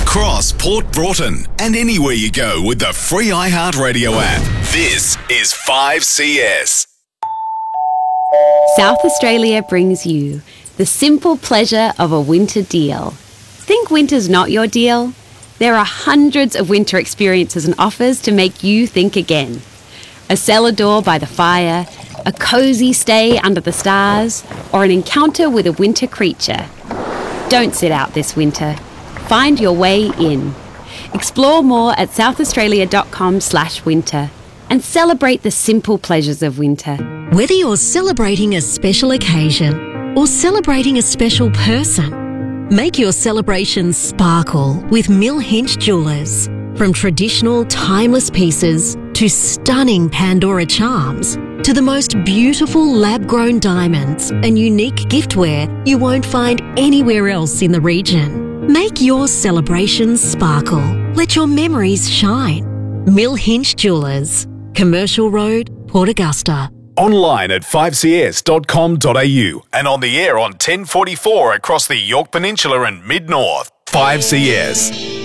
across Port Broughton and anywhere you go with the free iHeartRadio app. This is 5CS. South Australia brings you the simple pleasure of a winter deal. Think winter's not your deal? There are hundreds of winter experiences and offers to make you think again. A cellar door by the fire, a cosy stay under the stars, or an encounter with a winter creature. Don't sit out this winter. Find your way in. Explore more at southaustralia.com/winter and celebrate the simple pleasures of winter. Whether you're celebrating a special occasion or celebrating a special person, make your celebrations sparkle with Mill Hinch Jewellers. From traditional, timeless pieces to stunning Pandora charms to the most beautiful lab-grown diamonds and unique giftware you won't find anywhere else in the region. Make your celebrations sparkle. Let your memories shine. Mill Hinch Jewellers, Commercial Road, Port Augusta. Online at 5cs.com.au and on the air on 1044 across the Yorke Peninsula and Mid-North. 5CS.